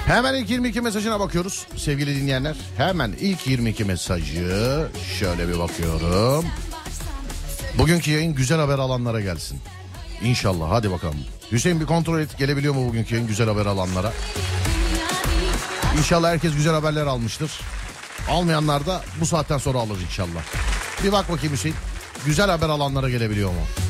Hemen ilk 22 mesajına bakıyoruz sevgili dinleyenler. Hemen ilk 22 mesajı şöyle bir bakıyorum. Bugünkü yayın güzel haber alanlara gelsin. İnşallah, hadi bakalım. Hüseyin bir kontrol et, gelebiliyor mu bugünkü yayın güzel haber alanlara? İnşallah herkes güzel haberler almıştır. Almayanlar da bu saatten sonra alır inşallah. Bir bak bakayım Hüseyin, güzel haber alanlara gelebiliyor mu?